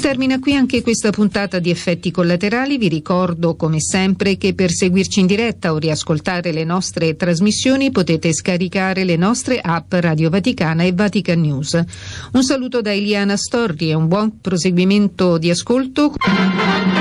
termina qui anche questa puntata di Effetti Collaterali. Vi ricordo come sempre che per seguirci in diretta o riascoltare le nostre trasmissioni potete scaricare le nostre app Radio Vaticana e Vatican News. Un saluto da Eliana Storri e un buon proseguimento di ascolto.